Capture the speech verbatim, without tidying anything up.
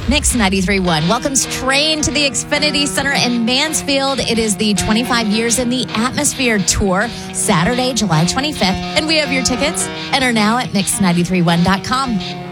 Mix ninety-three point one welcomes Train to the Xfinity Center in Mansfield. It is the twenty-five Years in the Atmosphere Tour, Saturday, July twenty-fifth. And we have your tickets and are now at mix ninety-three one dot com.